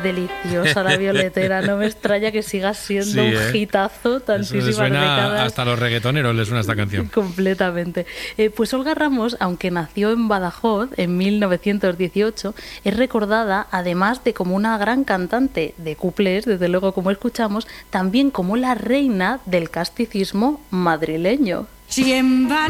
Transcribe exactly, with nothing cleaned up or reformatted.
deliciosa la violetera, no me extraña que siga siendo sí, un ¿eh? hitazo tantísimas Eso le suena décadas. Hasta a los reggaetoneros les suena esta canción. Completamente. Eh, pues Olga Ramos, aunque nació en Badajoz en mil novecientos dieciocho, es recordada, además de como una gran cantante de cuplés, desde luego como escuchamos, también como la reina del casticismo madrileño. Si en Valencia